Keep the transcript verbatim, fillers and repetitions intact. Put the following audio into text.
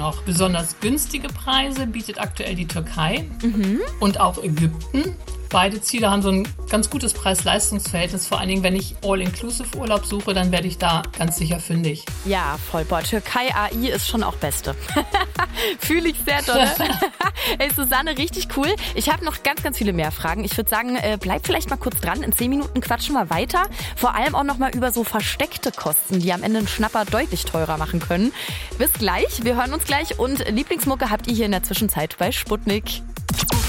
noch. Besonders günstige Preise bietet aktuell die Türkei mhm. und auch Ägypten. Beide Ziele haben so ein ganz gutes Preis-Leistungs-Verhältnis. Vor allen Dingen, wenn ich All-Inclusive-Urlaub suche, dann werde ich da ganz sicher fündig. Ja, voll. Boah, Türkei A I ist schon auch Beste. Fühle ich sehr doll. Hey, Susanne, richtig cool. Ich habe noch ganz, ganz viele mehr Fragen. Ich würde sagen, äh, bleib vielleicht mal kurz dran. In zehn Minuten quatschen wir weiter. Vor allem auch noch mal über so versteckte Kosten, die am Ende einen Schnapper deutlich teurer machen können. Bis gleich. Wir hören uns gleich. Und Lieblingsmucke habt ihr hier in der Zwischenzeit bei Sputnik.